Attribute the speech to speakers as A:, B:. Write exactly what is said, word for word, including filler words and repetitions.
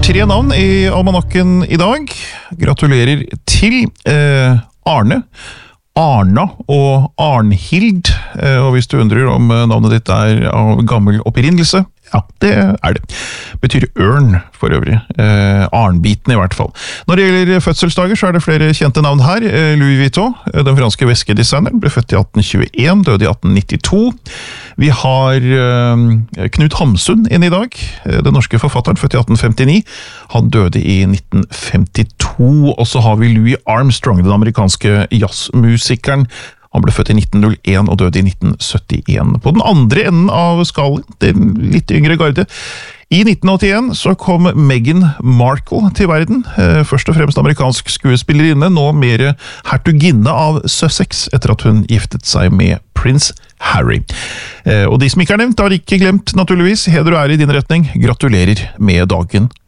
A: tre navn i almanakken i dag. Gratulerer til eh, Arne, Arna og Arnhild. Eh, og hvis du undrer om navnet ditt er av gammel opprinnelse, ja, det er det. Betyr ørn for øvrig. Eh, Arnbiten i hvert fall. Når det gjelder fødselsdager, så er det flere kjente navn her. Eh, Louis Vuitton, den franske veskedesigneren, ble født i atten tjueen, døde i atten nittito. Vi har eh, Knut Hamsun inne i dag, den norske forfatteren, født i atten femtini. Han døde i nitten femtito. Og så har vi Louis Armstrong, den amerikanske jazzmusikeren. Han ble født i nitten null en og døde i nitten syttien. På den andre enden av skalaen, det litt yngre garde, i nitten åttien så kom Meghan Markle til verden, først og fremst amerikansk skuespillerinne, nå mer hertuginne av Sussex, etter at hun giftet seg med prins Harry. Og de som ikke er nevnt, har ikke glemt naturligvis, heder og ære i din retning, gratulerer med dagen